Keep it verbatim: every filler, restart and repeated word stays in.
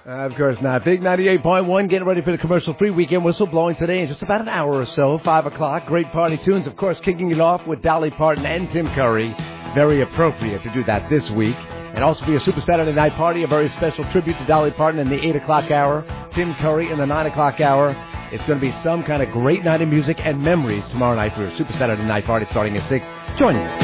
Uh, of course not. Big ninety-eight point one, getting ready for the commercial-free weekend whistle blowing today in just about an hour or so, five o'clock. Great party tunes, of course, kicking it off with Dolly Parton and Tim Curry. Very appropriate to do that this week. And also be a Super Saturday Night Party, a very special tribute to Dolly Parton in the eight o'clock hour, Tim Curry in the nine o'clock hour. It's going to be some kind of great night of music and memories tomorrow night for a Super Saturday Night Party starting at six. Join me.